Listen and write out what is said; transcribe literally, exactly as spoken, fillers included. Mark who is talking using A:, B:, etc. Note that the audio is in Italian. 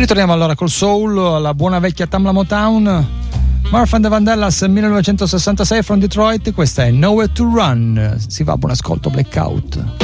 A: ritorniamo allora col soul, la buona vecchia Tamla Motown. Murphy and the Vandellas millenovecentosessantasei from Detroit, questa è Nowhere to Run. Si va, buon ascolto, Blackout.